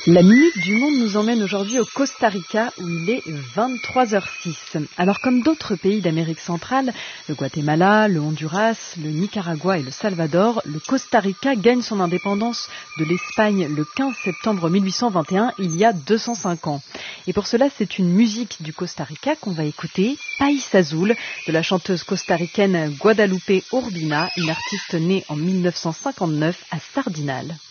La Minute du Monde nous emmène aujourd'hui au Costa Rica où il est 23h06. Alors comme d'autres pays d'Amérique centrale, le Guatemala, le Honduras, le Nicaragua et le Salvador, le Costa Rica gagne son indépendance de l'Espagne le 15 septembre 1821, il y a 205 ans. Et pour cela, c'est une musique du Costa Rica qu'on va écouter, País Azul, de la chanteuse costaricaine Guadalupe Urbina, une artiste née en 1959 à Sardinal.